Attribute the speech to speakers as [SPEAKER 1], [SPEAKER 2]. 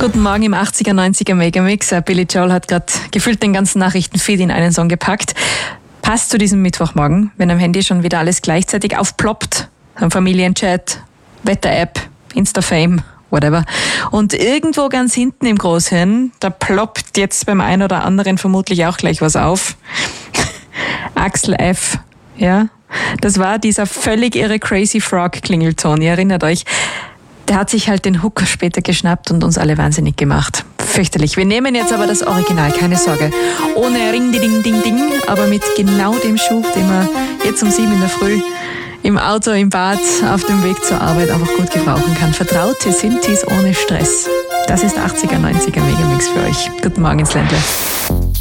[SPEAKER 1] Guten Morgen im 80er, 90er Megamix. Billy Joel hat gerade gefühlt den ganzen Nachrichtenfeed in einen Song gepackt. Passt zu diesem Mittwochmorgen, wenn am Handy schon wieder alles gleichzeitig aufploppt. Am Familienchat, Wetter-App, Insta-Fame, whatever. Und irgendwo ganz hinten im Großhirn, da ploppt jetzt beim einen oder anderen vermutlich auch gleich was auf. Axel F., ja. Das war dieser völlig irre Crazy Frog Klingelton, ihr erinnert euch. Der hat sich halt den Hook später geschnappt und uns alle wahnsinnig gemacht. Fürchterlich. Wir nehmen jetzt aber das Original, keine Sorge. Ohne Ring-Ding-Ding-Ding, aber mit genau dem Schub, den man jetzt um 7 in der Früh im Auto, im Bad, auf dem Weg zur Arbeit einfach gut gebrauchen kann. Vertraute Synthes ohne Stress. Das ist 80er, 90er Megamix für euch. Guten Morgen ins Ländle.